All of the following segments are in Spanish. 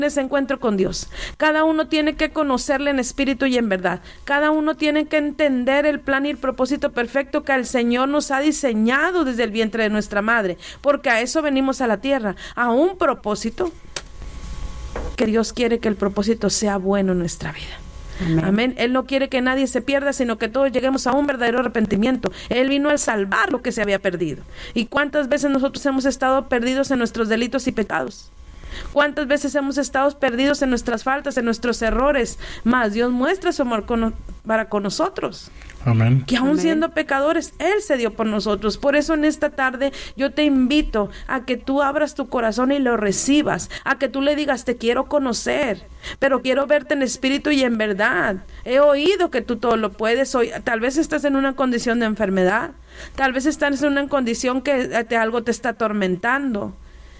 ese encuentro con Dios. Cada uno tiene que conocerle en espíritu y en verdad. Cada uno tiene que entender el plan y el propósito perfecto que el Señor nos ha diseñado desde el vientre de nuestra madre, porque a eso venimos a la tierra, a un propósito, que Dios quiere que el propósito sea bueno en nuestra vida. Amén. Amén. Él no quiere que nadie se pierda, sino que todos lleguemos a un verdadero arrepentimiento. Él vino a salvar lo que se había perdido. ¿Y cuántas veces nosotros hemos estado perdidos en nuestros delitos y pecados? ¿Cuántas veces hemos estado perdidos en nuestras faltas, en nuestros errores? Mas Dios muestra su amor para con nosotros. Amén. Que aún Amén. siendo pecadores, Él se dio por nosotros. Por eso en esta tarde yo te invito a que tú abras tu corazón y lo recibas, a que tú le digas: te quiero conocer, pero quiero verte en espíritu y en verdad. He oído que tú todo lo puedes. Tal vez estás en una condición de enfermedad, tal vez estás en una condición que algo te está atormentando.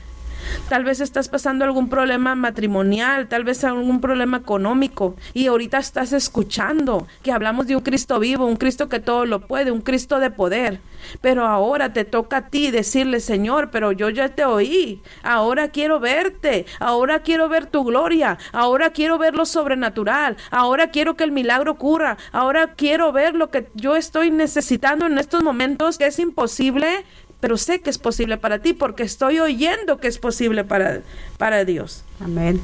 Tal vez estás pasando algún problema matrimonial, tal vez algún problema económico, y ahorita estás escuchando que hablamos de un Cristo vivo, un Cristo que todo lo puede, un Cristo de poder. Pero ahora te toca a ti decirle: Señor, pero yo ya te oí, ahora quiero verte, ahora quiero ver tu gloria, ahora quiero ver lo sobrenatural, ahora quiero que el milagro ocurra, ahora quiero ver lo que yo estoy necesitando en estos momentos, que es imposible, pero sé que es posible para ti, porque estoy oyendo que es posible para Dios. Amén.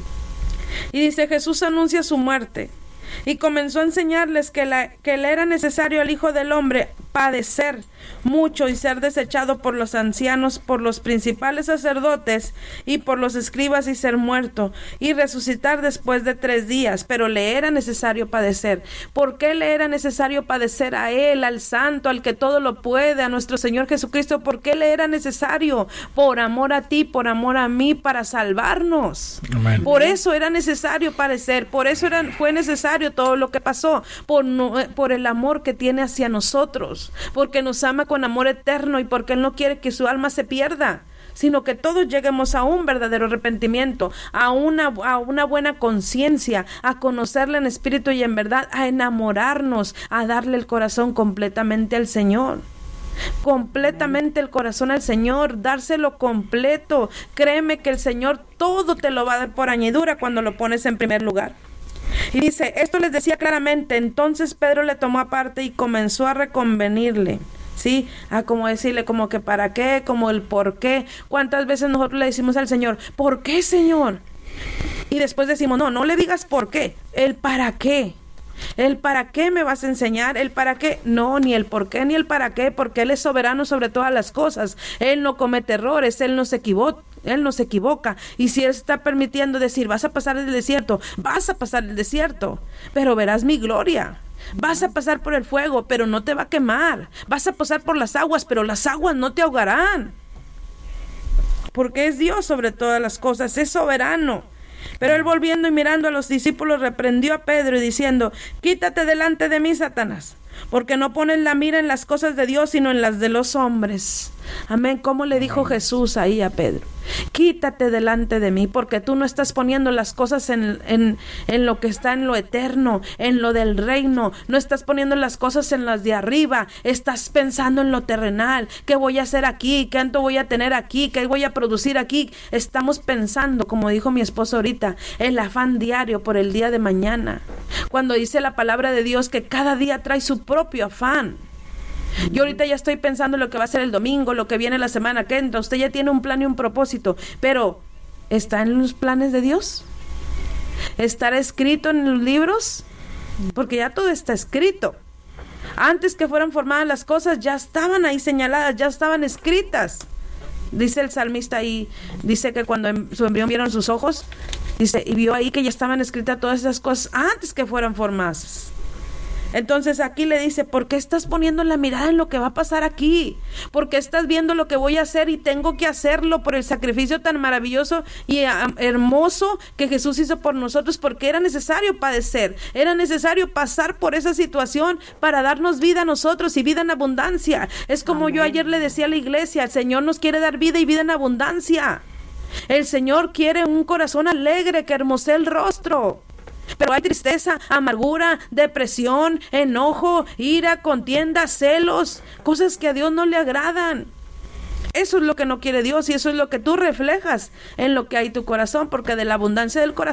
Y dice: Jesús anuncia su muerte y comenzó a enseñarles que le era necesario al Hijo del Hombre padecer mucho y ser desechado por los ancianos, por los principales sacerdotes y por los escribas, y ser muerto y resucitar después de 3 días. Pero le era necesario padecer. ¿Por qué le era necesario padecer a Él, al Santo, al que todo lo puede, a nuestro Señor Jesucristo? ¿Por qué le era necesario? Por amor a ti, por amor a mí, para salvarnos. Amén. Por eso era necesario padecer, por eso fue necesario todo lo que pasó, por el amor que tiene hacia nosotros, porque nos ama con amor eterno y porque Él no quiere que su alma se pierda, sino que todos lleguemos a un verdadero arrepentimiento, a una buena conciencia, a conocerle en espíritu y en verdad, a enamorarnos, a darle el corazón completamente al Señor. Completamente el corazón al Señor, dárselo completo. Créeme que el Señor todo te lo va a dar por añadidura cuando lo pones en primer lugar. Y dice: esto les decía claramente. Entonces Pedro le tomó aparte y comenzó a reconvenirle, ¿sí? A como decirle, como que para qué, como el por qué. ¿Cuántas veces nosotros le decimos al Señor: ¿por qué, Señor? Y después decimos: no le digas por qué, el para qué. ¿El para qué me vas a enseñar? ¿El para qué? No, ni el por qué ni el para qué, porque Él es soberano sobre todas las cosas. Él no comete errores, Él no se equivoca. Y si Él está permitiendo decir: vas a pasar el desierto, vas a pasar el desierto, pero verás mi gloria. Vas a pasar por el fuego, pero no te va a quemar. Vas a pasar por las aguas, pero las aguas no te ahogarán. Porque es Dios sobre todas las cosas, es soberano. Pero Él, volviendo y mirando a los discípulos, reprendió a Pedro y diciendo: quítate delante de mí, Satanás, porque no pones la mira en las cosas de Dios, sino en las de los hombres. Amén. ¿Cómo le dijo Jesús ahí a Pedro? Quítate delante de mí, porque tú no estás poniendo las cosas en lo que está en lo eterno, en lo del reino. No estás poniendo las cosas en las de arriba. Estás pensando en lo terrenal. ¿Qué voy a hacer aquí? ¿Cuánto voy a tener aquí? ¿Qué voy a producir aquí? Estamos pensando, como dijo mi esposo ahorita, el afán diario por el día de mañana. Cuando dice la palabra de Dios que cada día trae su propio afán. Yo ahorita ya estoy pensando en lo que va a ser el domingo, lo que viene la semana que entra. Usted ya tiene un plan y un propósito, pero ¿está en los planes de Dios? ¿Estará escrito en los libros? Porque ya todo está escrito. Antes que fueran formadas las cosas, ya estaban ahí señaladas, ya estaban escritas. Dice el salmista ahí, dice que cuando su embrión vieron sus ojos, dice, y vio ahí que ya estaban escritas todas esas cosas antes que fueran formadas. Entonces aquí le dice: ¿por qué estás poniendo la mirada en lo que va a pasar aquí? ¿Por qué estás viendo lo que voy a hacer y tengo que hacerlo por el sacrificio tan maravilloso y hermoso que Jesús hizo por nosotros? Porque era necesario padecer, era necesario pasar por esa situación para darnos vida a nosotros y vida en abundancia. Es como Amén. Yo ayer le decía a la iglesia: el Señor nos quiere dar vida y vida en abundancia. El Señor quiere un corazón alegre que hermosee el rostro. Pero hay tristeza, amargura, depresión, enojo, ira, contienda, celos, cosas que a Dios no le agradan. Eso es lo que no quiere Dios, y eso es lo que tú reflejas en lo que hay en tu corazón, porque de la abundancia del corazón